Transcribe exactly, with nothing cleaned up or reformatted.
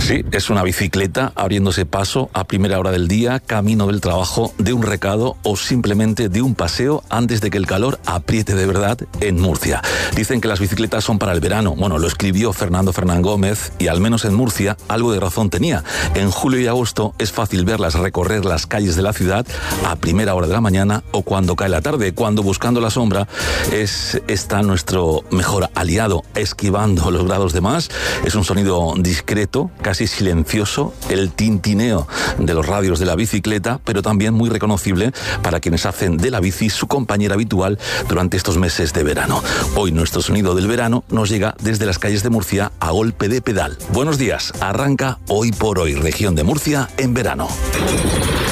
Sí, es una bicicleta abriéndose paso a primera hora del día, camino del trabajo, de un recado o simplemente de un paseo antes de que el calor apriete de verdad en Murcia. Dicen que las bicicletas son para el verano. Bueno, lo escribió Fernando Fernán Gómez y al menos en Murcia algo de razón tenía. En julio y agosto es fácil verlas recorrer las calles de la ciudad a primera hora de la mañana o cuando cae la tarde, cuando buscando la sombra es, está nuestro mejor aliado, esquivando los grados de más. Es un sonido discreto, casi silencioso, el tintineo de los radios de la bicicleta, pero también muy reconocible para quienes hacen de la bici su compañera habitual durante estos meses de verano. Hoy nuestro sonido del verano nos llega desde las calles de Murcia a golpe de pedal. Buenos días, arranca Hoy por Hoy, región de Murcia en verano.